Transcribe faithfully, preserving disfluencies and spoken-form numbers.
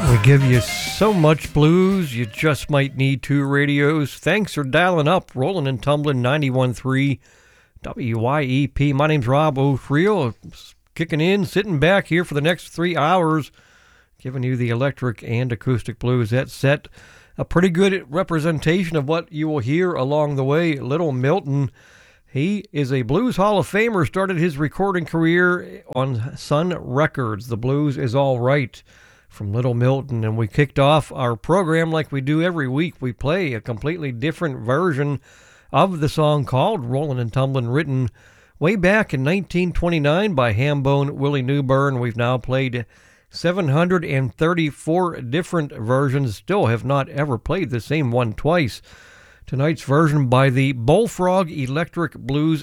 We give you so much blues, you just might need two radios. Thanks for dialing up, rolling and tumbling ninety-one point three W Y E P. My name's Rob O'Friel, kicking in, sitting back here for the next three hours, giving you the electric and acoustic blues. That set a pretty good representation of what you will hear along the way. Little Milton, he is a Blues Hall of Famer, started his recording career on Sun Records. The blues is all right from Little Milton, and we kicked off our program like we do every week. We play a completely different version of the song called Rollin' and Tumblin', written way back in nineteen twenty-nine by Hambone Willie Newburn. We've now played seven hundred thirty-four different versions, still have not ever played the same one twice. Tonight's version by the Bullfrog Electric Blues